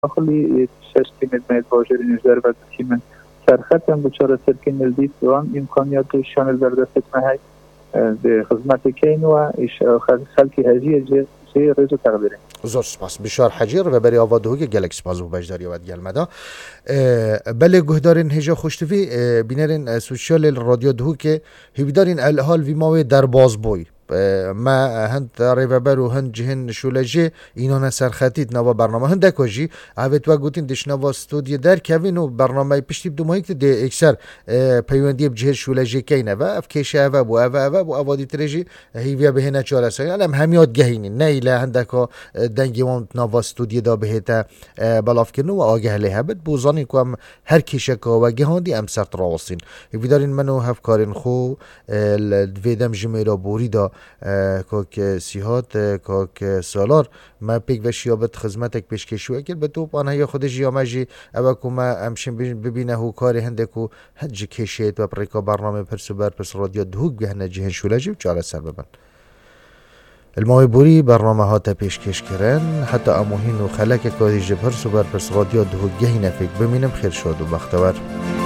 خلی شش مید باجری نجار و تیم سرختم بچار سرکن الدیت وان امکانیات شامل در دست مهی به خدمت کین و خلکی هجی جه رزو تقدیره. زور سپاس بشار حجیر و بری آواده هوی گلک سپاس و بجداری و گلمدا بله گهدارین هجا خوشتوی بینرین سوشیال رادیو دهو که هیبدارین الحال وی ماوی در باز بوی ما هند ریوبر و هند جهن شولجی اینان سرخطید نوا برنامه هند دکوجی اوت و گوتین دش نوا استودیو در کوین و برنامه پشتیب دو ماهی که ده اکثر پیوندی بجهر شولجی کینه و افکیشه و بو اوادی ترجی هیویا بهنه چهار سال علم همیاد گهینی نه ایله هندکا دنگی وان نوا استودیو دا بهتا بلاف کنو و آگه له بد بوزانی کوم هر کیشه کا و گهاندی ام سرت راوسین ویدارین منو هفکارین خو دویدم جمیرا بوری دا کاک سیهات کاک سالار ما پیک و شیابت خدمتک پیشکشی اگر به تو آنها یا خود جیامجی اما کو ما امشن ببینه هو کار هندکو هج کشیت و پریکا برنامه پرسوبر پرس رادیو دهوک گهنه جهن شولجی و چاره سر ببن الماوی بوری برنامه ها تا پیشکش کرن حتی اموهین و خلک کاری جبهر سوبر پرس رادیو دهوک گهنه فکر ببینم خیر شد و بختور